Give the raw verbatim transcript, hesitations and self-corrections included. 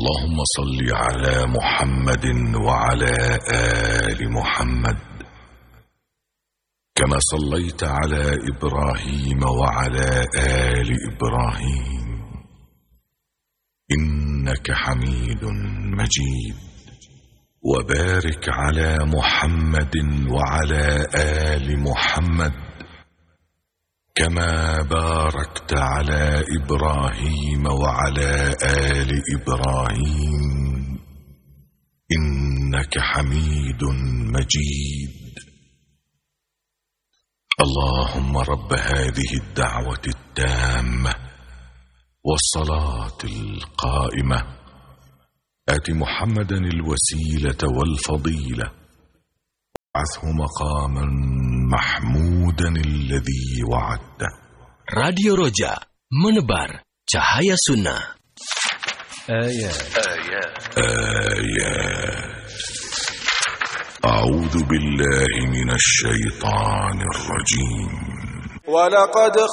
اللهم صل على محمد وعلى آل محمد كما صليت على إبراهيم وعلى آل إبراهيم إنك حميد مجيد. وبارك على محمد وعلى آل محمد كما باركت على إبراهيم وعلى آل إبراهيم إنك حميد مجيد. اللهم رب هذه الدعوة التامة والصلاة القائمة آت محمدا الوسيلة والفضيلة وابعثه مقاما محمودا الذي وعدته. Radio Roja menebar cahaya sunnah. آيات آيات آيات أعوذ بالله من الشيطان الرجيم. ولقد